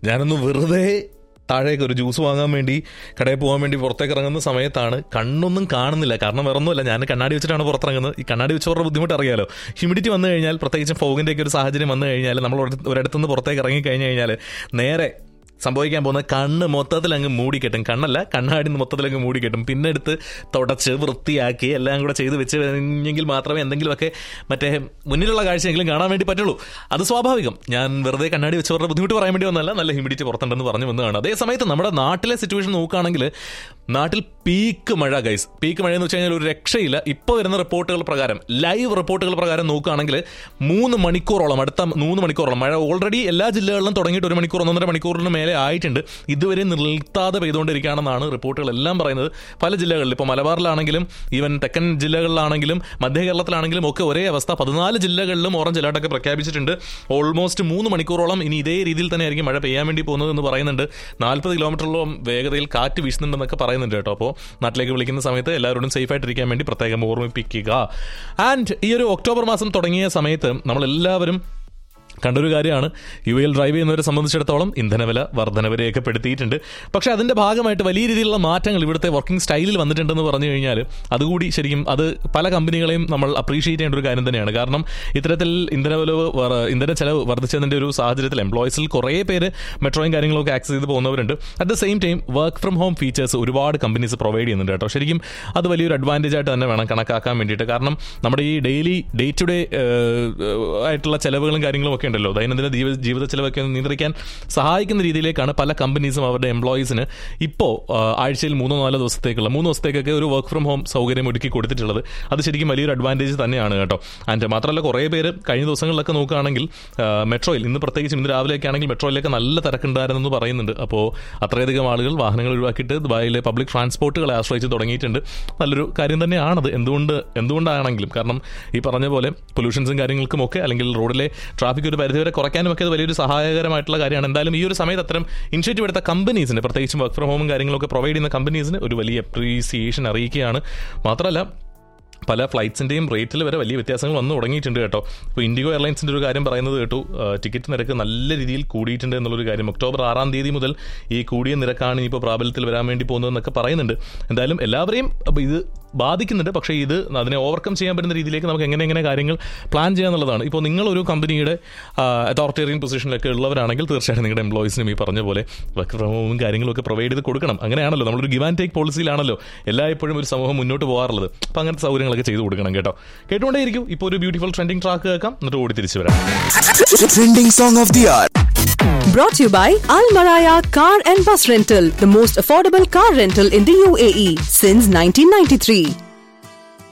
ഞാനൊന്ന് വെറുതെ താഴേക്ക് ഒരു ജ്യൂസ് വാങ്ങാൻ വേണ്ടി കടയിൽ പോകാൻ വേണ്ടി പുറത്തേക്ക് ഇറങ്ങുന്ന സമയത്താണ് കണ്ണൊന്നും കാണുന്നില്ല. കാരണം വേറെ ഒന്നുമില്ല, ഞാൻ കണ്ണാടി വെച്ചിട്ടാണ് പുറത്തിറങ്ങുന്നത്. ഈ കണ്ണാടി വെച്ചവരുടെ ബുദ്ധിമുട്ട് അറിയാലോ. ഹ്യൂമിഡിറ്റി വന്നു കഴിഞ്ഞാൽ, പ്രത്യേകിച്ചും ഫോഗിൻ്റെയൊക്കെ ഒരു സാഹചര്യം വന്നു കഴിഞ്ഞാൽ, നമ്മൾ ഒരിടത്തുനിന്ന് പുറത്തേക്ക് ഇറങ്ങി കഴിഞ്ഞ് കഴിഞ്ഞാൽ നേരെ സംഭവിക്കാൻ പോകുന്നത് കണ്ണ് മൊത്തത്തിൽ അങ്ങ് മൂടിക്കെട്ടും. കണ്ണല്ല, കണ്ണാടി മൊത്തത്തിലങ്ങ് മൂടിക്കെട്ടും. പിന്നെ എടുത്ത് തുടച്ച് വൃത്തിയാക്കി എല്ലാം കൂടെ ചെയ്ത് വെച്ച് കഴിഞ്ഞെങ്കിൽ മാത്രമേ എന്തെങ്കിലുമൊക്കെ മറ്റേ മുന്നിലുള്ള കാഴ്ചയെങ്കിലും കാണാൻ വേണ്ടി പറ്റുള്ളൂ. അത് സ്വാഭാവികം. ഞാൻ വെറുതെ കണ്ണാടി വെച്ചവരുടെ ബുദ്ധിമുട്ട് പറയാൻ വേണ്ടി വന്നല്ല, നല്ല ഹ്യൂമിഡിറ്റി പുറത്തുണ്ടെന്ന് പറഞ്ഞു വന്നതാണ്. അതേ സമയത്ത് നമ്മുടെ നാട്ടിലെ സിറ്റുവേഷൻ നോക്കുകയാണെങ്കിൽ നാട്ടിൽ പീക്ക് മഴ ഗൈസ്. പീക്ക് മഴ എന്ന് വെച്ച് കഴിഞ്ഞാൽ ഒരു രക്ഷയില്ല. ഇപ്പോൾ വരുന്ന റിപ്പോർട്ടുകൾ പ്രകാരം, ലൈവ് റിപ്പോർട്ടുകൾ പ്രകാരം നോക്കുകയാണെങ്കിൽ 3 മണിക്കൂറോളം, അടുത്ത 3 മണിക്കൂറോളം മഴ ഓൾറെഡി എല്ലാ ജില്ലകളിലും തുടങ്ങിയിട്ട് 1 മണിക്കൂർ 1.5 മണിക്കൂറിന് മേലെ ആയിട്ടുണ്ട്. ഇതുവരെ നിർത്താതെ പെയ്തുകൊണ്ടിരിക്കുകയാണെന്നാണ് റിപ്പോർട്ടുകളെല്ലാം പറയുന്നത്. പല ജില്ലകളിൽ, ഇപ്പോൾ മലബാറിലാണെങ്കിലും ഈവൻ തെക്കൻ ജില്ലകളിലാണെങ്കിലും മധ്യ കേരളത്തിലാണെങ്കിലും ഒക്കെ ഒരേ അവസ്ഥ. 14 ജില്ലകളിലും ഓറഞ്ച് അലർട്ടൊക്കെ പ്രഖ്യാപിച്ചിട്ടുണ്ട്. ഓൾമോസ്റ്റ് 3 മണിക്കൂറോളം ഇനി ഇതേ രീതിയിൽ തന്നെയായിരിക്കും മഴ പെയ്യാൻ വേണ്ടി പോകുന്നത് എന്ന് പറയുന്നുണ്ട്. 40 കിലോമീറ്ററോളം വേഗതയിൽ കാറ്റ് വീശുന്നുണ്ടെന്നൊക്കെ പറയുന്നുണ്ട് കേട്ടോ. അപ്പോൾ നാട്ടിലേക്ക് വിളിക്കുന്ന സമയത്ത് എല്ലാവരോടും സേഫായിട്ടിരിക്കാൻ വേണ്ടി പ്രത്യേകം ഓർമ്മിപ്പിക്കുക. ആൻഡ് ഈ ഒരു ഒക്ടോബർ മാസം തുടങ്ങിയ സമയത്ത് നമ്മളെല്ലാവരും കണ്ടൊരു കാര്യമാണ്, UAL ഡ്രൈവ് ചെയ്യുന്നവരെ സംബന്ധിച്ചിടത്തോളം ഇന്ധനവില വർധനവ് രേഖപ്പെടുത്തിയിട്ടുണ്ട്. പക്ഷേ അതിൻ്റെ ഭാഗമായിട്ട് വലിയ രീതിയിലുള്ള മാറ്റങ്ങൾ ഇവിടുത്തെ വർക്കിംഗ് സ്റ്റൈലിൽ വന്നിട്ടുണ്ടെന്ന് പറഞ്ഞു കഴിഞ്ഞാൽ അതുകൂടി ശരിക്കും അത് പല കമ്പനികളെയും നമ്മൾ അപ്രീഷിയേറ്റ് ചെയ്യേണ്ട ഒരു കാര്യം തന്നെയാണ്. കാരണം ഇത്തരത്തിൽ ഇന്ധന ചെലവ് വർദ്ധിച്ചതിൻ്റെ ഒരു സാഹചര്യത്തിൽ എംപ്ലോയീസിൽ കുറേ പേര് മെട്രോയും കാര്യങ്ങളൊക്കെ ആക്സസ് ചെയ്ത് പോകുന്നവരുണ്ട്. At the same time work from home features ഒരുപാട് കമ്പനീസ് പ്രൊവൈഡ് ചെയ്യുന്നുണ്ട് കേട്ടോ. ശരിക്കും അത് വലിയൊരു അഡ്വാൻറ്റേജ് ആയിട്ട് തന്നെ വേണം കണക്കാക്കാൻ വേണ്ടിയിട്ട്. കാരണം നമ്മുടെ ഈ ഡേ ടു ഡേ ആയിട്ടുള്ള ചെലവുകളും കാര്യങ്ങളും ഒക്കെ ഉണ്ടല്ലോ, ദൈനംദിന ജീവിത ചെലവൊക്കെ നിയന്ത്രിക്കാൻ സഹായിക്കുന്ന രീതിയിലേക്കാണ് പല കമ്പനീസും അവരുടെ എംപ്ലോയീസിന് ഇപ്പോൾ ആഴ്ചയിൽ 3-4 ദിവസത്തേക്കുള്ള 3 ദിവസത്തേക്കൊക്കെ ഒരു വർക്ക് ഫ്രം ഹോം സൗകര്യം ഒരുക്കി കൊടുത്തിട്ടുള്ളത്. അത് ശരിക്കും വലിയൊരു അഡ്വാൻറ്റേജ് തന്നെയാണ് കേട്ടോ. ആൻഡ് മാത്രമല്ല കുറേ പേര് കഴിഞ്ഞ ദിവസങ്ങളിലൊക്കെ നോക്കുകയാണെങ്കിൽ മെട്രോയിൽ, ഇന്ന് പ്രത്യേകിച്ച് ഇന്ന് രാവിലെയൊക്കെ ആണെങ്കിൽ മെട്രോയിലൊക്കെ നല്ല തിരക്കുണ്ടായിരുന്നെന്ന് പറയുന്നുണ്ട്. അപ്പോൾ അത്രയധികം ആളുകൾ വാഹനങ്ങൾ ഒഴിവാക്കിയിട്ട് ദുബായിലെ പബ്ലിക് ട്രാൻസ്പോർട്ടുകളെ ആശ്രയിച്ച് തുടങ്ങിയിട്ടുണ്ട്. നല്ലൊരു കാര്യം തന്നെയാണത്. എന്തുകൊണ്ടാണെങ്കിലും, കാരണം ഈ പറഞ്ഞ പോലെ പൊല്യൂഷൻസും കാര്യങ്ങൾക്കുമൊക്കെ അല്ലെങ്കിൽ റോഡിലെ ട്രാഫിക് ഒരു പരിധിവരെ കുറയ്ക്കാനുമൊക്കെ അത് വലിയൊരു സഹായകരമായിട്ടുള്ള കാര്യമാണ്. എന്തായാലും ഈ ഒരു സമയത്ത് അത്തരം ഇനിഷ്യേറ്റീവ് എടുത്ത കമ്പനീസിന്, പ്രത്യേകിച്ചും വർക്ക് ഫ്രം ഹോമും കാര്യങ്ങളൊക്കെ പ്രൊവൈഡ് ചെയ്യുന്ന കമ്പനീസിന് ഒരു വലിയ അപ്രീസിയേഷൻ അറിയിക്കുകയാണ്. മാത്രമല്ല പല ഫ്ലൈറ്റ്സിൻ്റെയും റേറ്റിൽ വരെ വലിയ വ്യത്യാസങ്ങൾ വന്നു തുടങ്ങിയിട്ടുണ്ട് കേട്ടോ. ഇപ്പോൾ ഇൻഡിഗോ എയർലൈൻസിൻ്റെ ഒരു കാര്യം പറയുന്നത് കേട്ടു, ടിക്കറ്റ് നിരക്ക് നല്ല രീതിയിൽ കൂടിയിട്ടുണ്ട് എന്നുള്ളൊരു കാര്യം. ഒക്ടോബർ 6 തീയതി മുതൽ ഈ കൂടിയ നിരക്കാണ് ഇപ്പോൾ പ്രാബല്യത്തിൽ വരാൻ വേണ്ടി പോകുന്നതെന്നൊക്കെ പറയുന്നുണ്ട്. എന്തായാലും എല്ലാവരെയും ഇത് ബാധിക്കുന്നുണ്ട്. പക്ഷേ ഇത് അതിനെ ഓവർകം ചെയ്യാൻ പറ്റുന്ന രീതിയിലേക്ക് നമുക്ക് എങ്ങനെ കാര്യങ്ങൾ പ്ലാൻ ചെയ്യാന്നുള്ളതാണ്. ഇപ്പോൾ നിങ്ങളൊരു കമ്പനിയുടെ അതോറിറ്റേറിയൻ പൊസിഷനിലൊക്കെ ഉള്ളവരാണെങ്കിൽ തീർച്ചയായിട്ടും നിങ്ങളുടെ എംപ്ലോയീസിനും ഈ പറഞ്ഞ പോലെ വർക്ക് ഫ്രം ഹോമും കാര്യങ്ങളൊക്കെ പ്രൊവൈഡ് ചെയ്ത് കൊടുക്കണം. അങ്ങനെയാണല്ലോ, നമ്മളൊരു ഗിവ് ആൻഡ് ടേക്ക് പോളിസിയിലാണല്ലോ എല്ലായ്പ്പോഴും ഒരു സമൂഹം മുന്നോട്ട് പോകാറുള്ളത്. അപ്പം അങ്ങനത്തെ സൗകര്യങ്ങളൊക്കെ ചെയ്തു കൊടുക്കണം കേട്ടോ. കേട്ടുകൊണ്ടേയിരിക്കും. ഇപ്പോൾ ഒരു ബ്യൂട്ടിഫുൾ ട്രെൻഡിങ് ട്രാക്ക് കേൾക്കാം, എന്നിട്ട് ഓടി തിരിച്ചു വരാം. Trending song of the hour. Brought to you by Al Maraya Car and Bus Rental, the most affordable car rental in the UAE since 1993.